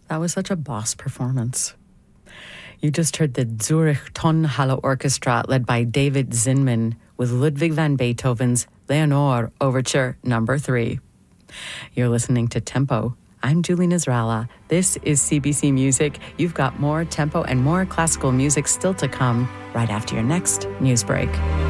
That was such a boss performance. You just heard the Zurich Tonhalle Orchestra led by David Zinman with Ludwig van Beethoven's Leonore Overture No. 3. You're listening to Tempo. I'm Julie Nasrallah. This is CBC Music. You've got more tempo and more classical music still to come right after your next news break.